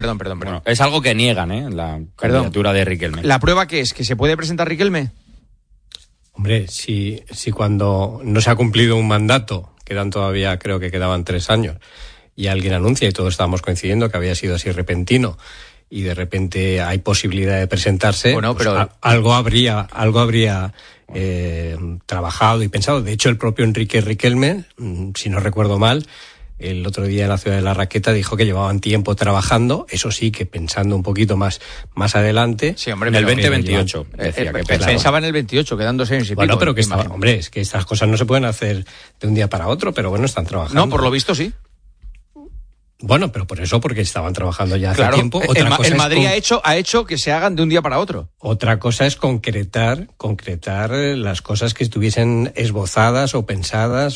perdón. Bueno, es algo que niegan, la candidatura de Riquelme. ¿La prueba qué es? ¿Que se puede presentar Riquelme? Hombre, si cuando no se ha cumplido un mandato, creo que quedaban 3 años, y alguien anuncia, y todos estábamos coincidiendo que había sido así repentino, y de repente hay posibilidad de presentarse, bueno, pero pues algo habría trabajado y pensado. De hecho, el propio Enrique Riquelme, si no recuerdo mal, el otro día en la Ciudad de la Raqueta dijo que llevaban tiempo trabajando, eso sí, que pensando un poquito más adelante. Sí, hombre, en el 2028. Pensaba en el 28, quedan 2 años y pico. Bueno, pero que es que estas cosas no se pueden hacer de un día para otro, pero bueno, están trabajando. No, por lo visto sí. Bueno, pero porque estaban trabajando ya hace tiempo. El Madrid ha hecho que se hagan de un día para otro. Otra cosa es concretar las cosas que estuviesen esbozadas o pensadas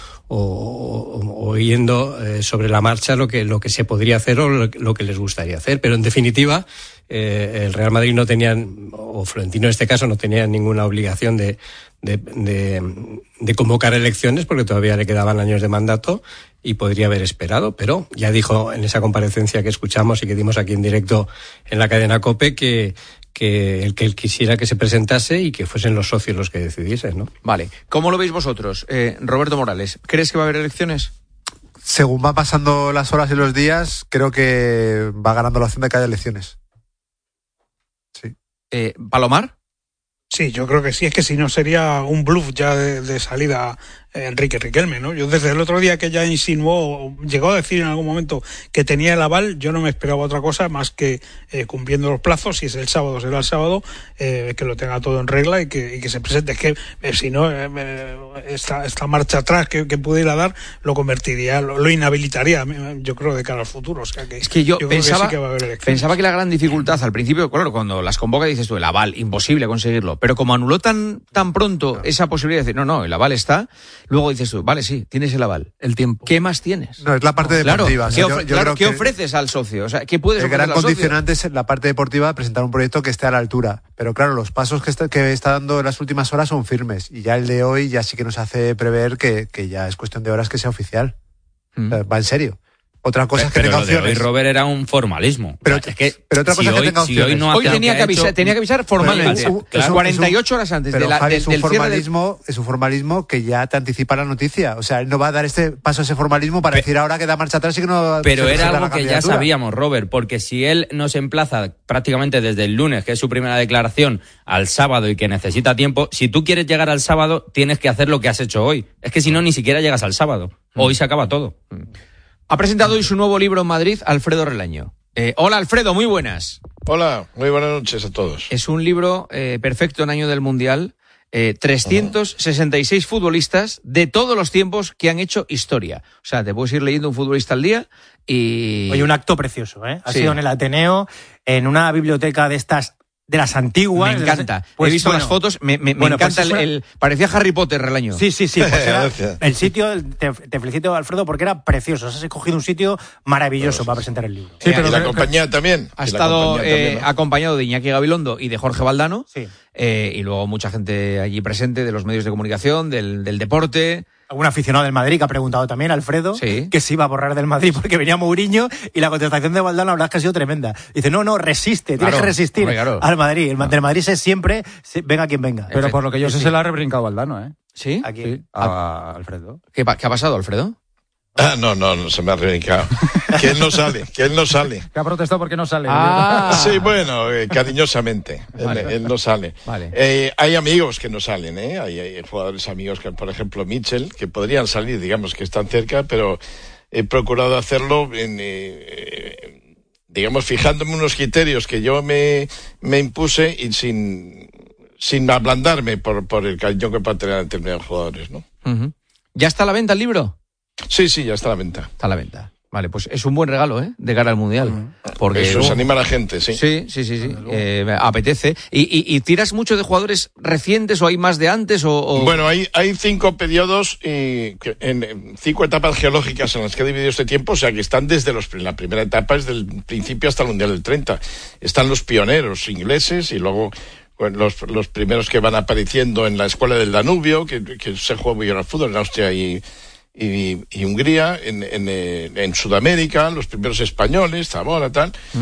o yendo sobre la marcha lo que se podría hacer o lo que les gustaría hacer. Pero en definitiva, el Real Madrid no tenía, o Florentino en este caso, no tenía ninguna obligación de convocar elecciones porque todavía le quedaban años de mandato y podría haber esperado, pero ya dijo en esa comparecencia que escuchamos y que dimos aquí en directo en la cadena COPE que él quisiera que se presentase y que fuesen los socios los que decidiesen, ¿no? Vale. ¿Cómo lo veis vosotros? Roberto Morales, ¿crees que va a haber elecciones? Según van pasando las horas y los días, creo que va ganando la opción de que haya elecciones. Sí. ¿Palomar? Sí, yo creo que sí, es que si no sería un bluff ya de salida Enrique Riquelme, ¿no? Yo desde el otro día que ya insinuó, llegó a decir en algún momento que tenía el aval, yo no me esperaba otra cosa más que cumpliendo los plazos, si es el sábado será el sábado, que lo tenga todo en regla y que se presente. Es que si no, esta marcha atrás que pudiera dar lo convertiría, lo inhabilitaría, yo creo, de cara al futuro. O sea que es que yo pensaba, creo que sí que va a haber elecciones. Pensaba que la gran dificultad al principio, claro, cuando las convoca dices tú, el aval, imposible conseguirlo, pero como anuló tan pronto esa posibilidad de decir, no, el aval está. Luego dices tú, vale, sí, tienes el aval. El tiempo. ¿Qué más tienes? No, es la parte deportiva. Claro, ¿qué ofreces al socio? O sea, ¿qué puedes ofrecer al socio? El gran condicionante es la parte deportiva, presentar un proyecto que esté a la altura. Pero claro, los pasos que está dando en las últimas horas son firmes. Y ya el de hoy ya sí que nos hace prever que ya es cuestión de horas que sea oficial. O sea, va en serio. Otra cosa es que tenga opciones. Pero hoy, Robert, era un formalismo. Pero otra cosa es que tenga opciones. Hoy tenía que avisar formalmente. 48 horas antes pero, Javi, es un formalismo que ya te anticipa la noticia. O sea, él no va a dar este paso a ese formalismo para decir ahora que da marcha atrás y que no. Pero era algo que ya sabíamos, Robert, porque si él nos emplaza prácticamente desde el lunes, que es su primera declaración, al sábado y que necesita tiempo, si tú quieres llegar al sábado, tienes que hacer lo que has hecho hoy. Es que si no, ni siquiera llegas al sábado. Hoy se acaba todo. Ha presentado hoy su nuevo libro en Madrid, Alfredo Relaño. Hola, Alfredo, muy buenas. Hola, muy buenas noches a todos. Es un libro perfecto en año del Mundial. 366 futbolistas de todos los tiempos que han hecho historia. O sea, te puedes ir leyendo un futbolista al día y... Oye, un acto precioso, ¿eh? Ha sido en el Ateneo, en una biblioteca de las antiguas. Me encanta. Pues, he visto las fotos, me encanta pues parecía Harry Potter, Relaño. Sí. Pues era el sitio, te felicito, Alfredo, porque era precioso. Has escogido un sitio maravilloso para presentar el libro. Sí, pero la compañía también. Ha estado acompañado de Iñaki Gabilondo y de Jorge Valdano. Sí. Y luego mucha gente allí presente de los medios de comunicación, del deporte. Algún aficionado del Madrid que ha preguntado también, Alfredo, que se iba a borrar del Madrid porque venía Mourinho, y la contestación de Valdano, la verdad es que ha sido tremenda. Dice, no, resiste, tienes que resistir al Madrid. Del Madrid es siempre, venga quien venga. Pero por lo que yo sé, se la ha rebrincado Valdano, ¿eh? ¿Sí? Sí, a Alfredo. ¿Qué ha pasado, Alfredo? No, se me ha rebrincado. Que él no sale. Que ha protestado porque no sale. Sí, bueno, cariñosamente. Vale. Él no sale. Vale. Hay amigos que no salen, ¿eh? Hay jugadores amigos, que por ejemplo Mitchell, que podrían salir, digamos que están cerca, pero he procurado hacerlo digamos, fijándome unos criterios que yo me impuse y sin ablandarme por el cariño que puedan tener determinados jugadores, ¿no? Uh-huh. ¿Ya está a la venta el libro? Sí, ya está a la venta. Está a la venta. Vale, pues es un buen regalo, de cara al Mundial. Porque eso se anima a la gente, sí. Sí. Apetece. ¿Y tiras mucho de jugadores recientes o hay más de antes? Bueno, hay 5 periodos, en 5 etapas geológicas en las que he dividido este tiempo, o sea que están desde la primera etapa, desde el principio hasta el Mundial del 30. Están los pioneros ingleses y luego los primeros que van apareciendo en la escuela del Danubio, que se juega muy bien al fútbol en Austria y Hungría, en Sudamérica, los primeros españoles, Zamora, tal.